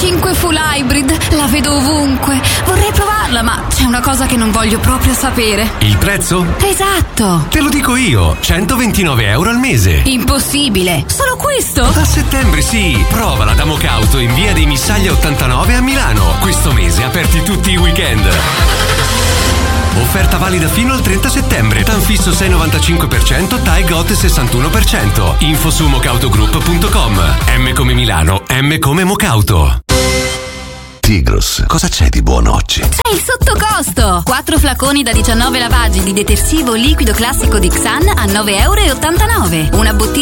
5 Full Hybrid, la vedo ovunque. Vorrei provarla, ma c'è una cosa che non voglio proprio sapere. Il prezzo? Esatto. Te lo dico io, 129 euro al mese. Impossibile, solo questo? A settembre sì, provala da Mocauto in via dei Missaglia 89 a Milano. Questo mese aperti tutti i weekend. Offerta valida fino al 30 settembre. TAN fisso 6,95%, TAE GOT 61%. Info su mocautogroup.com. M come Milano, M come Mocauto. Tigros, cosa c'è di buono oggi? C'è il sottocosto! 4 flaconi da 19 lavaggi di detersivo liquido classico di Xan a 9,89 €. Una bottiglia